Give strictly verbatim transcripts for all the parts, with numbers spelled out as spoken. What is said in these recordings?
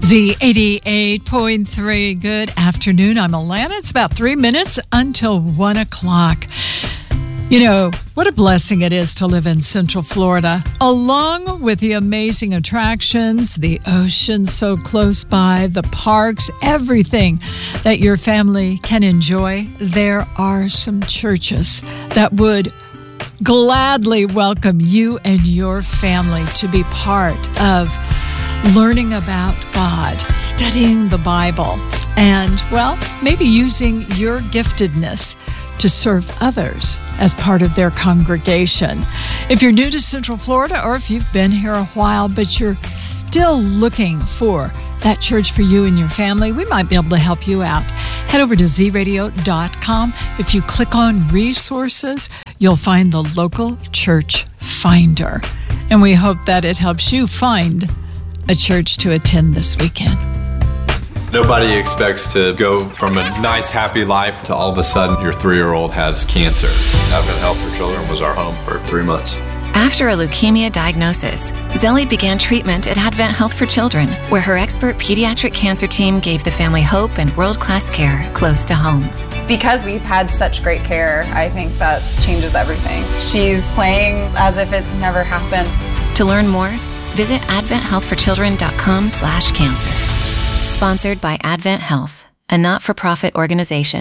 Z eighty-eight point three. Good afternoon. I'm Alana. It's about three minutes until one o'clock. You know, what a blessing it is to live in Central Florida, along with the amazing attractions, the ocean so close by, the parks, everything that your family can enjoy. There are some churches that would gladly welcome you and your family to be part of learning about God, studying the Bible, and, well, maybe using your giftedness to serve others as part of their congregation. If you're new to Central Florida, or if you've been here a while, but you're still looking for that church for you and your family, we might be able to help you out. Head over to z radio dot com. If you click on resources, you'll find the local church finder. And we hope that it helps you find a church to attend this weekend. Nobody expects to go from a nice, happy life to all of a sudden your three-year-old has cancer. Advent Health for Children was our home for three months. After a leukemia diagnosis, Zelly began treatment at Advent Health for Children, where her expert pediatric cancer team gave the family hope and world-class care close to home. Because we've had such great care, I think that changes everything. She's playing as if it never happened. To learn more, visit advent health for children dot com slash cancer. Sponsored by Advent Health, a not-for-profit organization.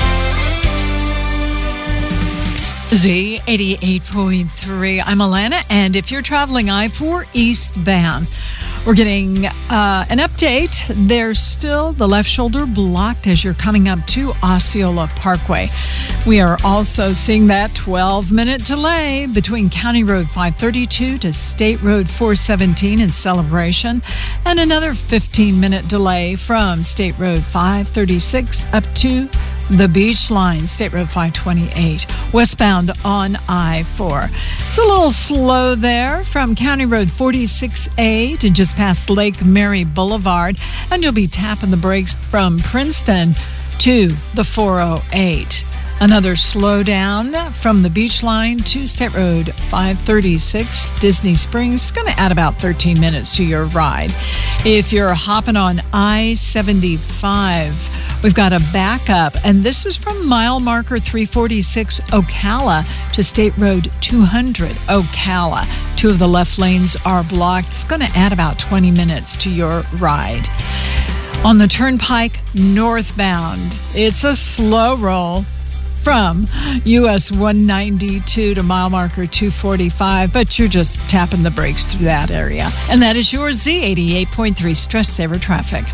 Z eighty-eight point three. I'm Alana, and if you're traveling I four eastbound, we're getting uh, an update. There's still the left shoulder blocked as you're coming up to Osceola Parkway. We are also seeing that twelve-minute delay between County Road five thirty-two to State Road four seventeen in Celebration, and another fifteen-minute delay from State Road five thirty-six up to the Beach Line, State Road five twenty-eight, westbound on I four. It's a little slow there from County Road forty-six A to just past Lake Mary Boulevard, and you'll be tapping the brakes from Princeton to the four oh eight. Another slowdown from the Beach Line to State Road five thirty-six, Disney Springs. It's going to add about thirteen minutes to your ride. If you're hopping on I seventy-five, we've got a backup, and this is from mile marker three forty-six Ocala to State Road two hundred Ocala. Two of the left lanes are blocked. It's going to add about twenty minutes to your ride. On the Turnpike northbound, it's a slow roll from U S one ninety-two to mile marker two forty-five, but you're just tapping the brakes through that area. And that is your Z eighty-eight point three Stress Saver Traffic.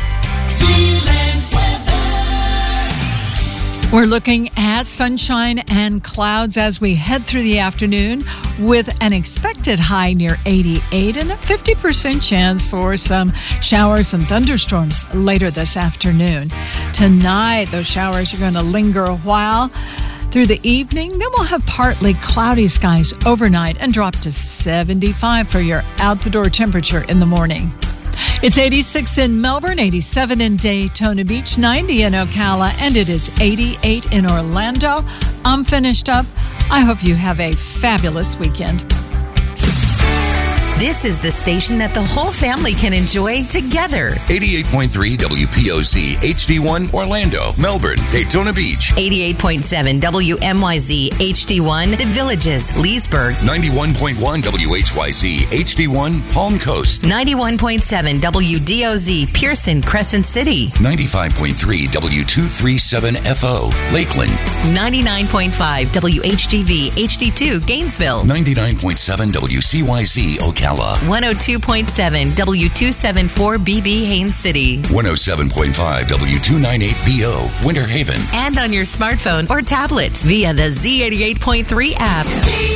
We're looking at sunshine and clouds as we head through the afternoon with an expected high near eighty-eight and a fifty percent chance for some showers and thunderstorms later this afternoon. Tonight, those showers are going to linger a while through the evening. Then we'll have partly cloudy skies overnight and drop to seventy-five for your out-the-door temperature in the morning. It's eighty-six in Melbourne, eighty-seven in Daytona Beach, ninety in Ocala, and it is eighty-eight in Orlando. I'm finished up. I hope you have a fabulous weekend. This is the station that the whole family can enjoy together. eighty-eight point three W P O Z H D one Orlando, Melbourne, Daytona Beach. eighty-eight point seven W M Y Z H D one The Villages, Leesburg. ninety-one point one W H Y Z H D one Palm Coast. ninety-one point seven W D O Z Pearson, Crescent City. ninety-five point three W two thirty-seven F O Lakeland. ninety-nine point five W H G V H D two Gainesville. ninety-nine point seven W C Y Z Ocala. one oh two point seven W two seventy-four B B Haines City. one oh seven point five W two ninety-eight B O Winter Haven. And on your smartphone or tablet via the Z eighty-eight point three app.